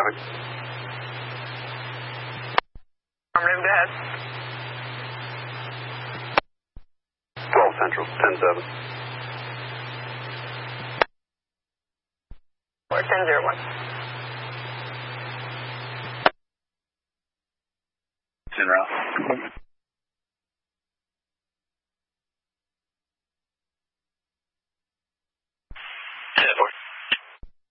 traffic. Affirmative, go ahead. 12 Central, 10-7. Or 10-01. En route.